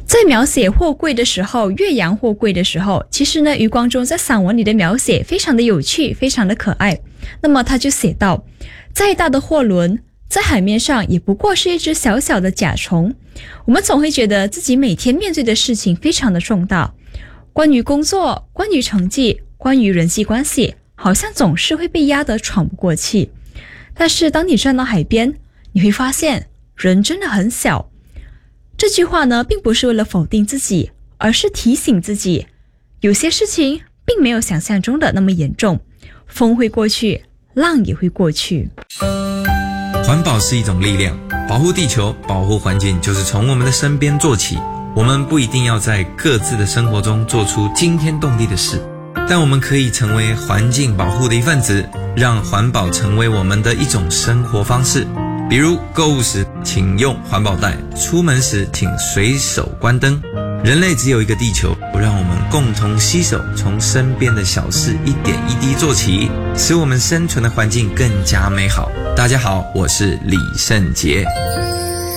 在描写货柜的时候，岳阳货柜的时候，其实呢，余光中在散文里的描写非常的有趣，非常的可爱。那么他就写到，再大的货轮在海面上也不过是一只小小的甲虫。我们总会觉得自己每天面对的事情非常的重大，关于工作，关于成绩，关于人际关系，好像总是会被压得喘不过气。但是当你站到海边，你会发现人真的很小。这句话呢，并不是为了否定自己，而是提醒自己，有些事情并没有想象中的那么严重，风会过去，浪也会过去。 环保是一种力量，保护地球，保护环境，就是从我们的身边做起。我们不一定要在各自的生活中做出惊天动地的事，但我们可以成为环境保护的一份子，让环保成为我们的一种生活方式。比如购物时请用环保袋，出门时请随手关灯。人类只有一个地球，让我们共同携手，从身边的小事一点一滴做起，使我们生存的环境更加美好。大家好，我是李圣杰。